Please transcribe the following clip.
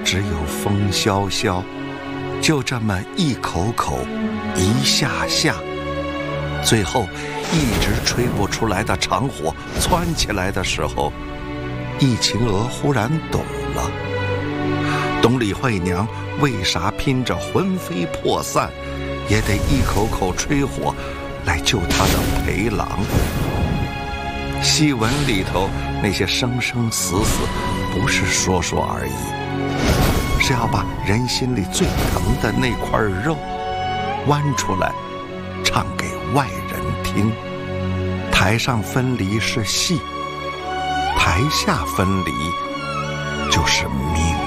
只有风萧萧，就这么一口口一下下，最后一直吹不出来的长火窜起来的时候，易秦娥忽然懂了，懂李慧娘为啥拼着魂飞魄散也得一口口吹火来救她的陪郎。戏文里头那些生生死死不是说说而已，是要把人心里最疼的那块肉剜出来唱给外人听。台上分离是戏，台下分离就是命。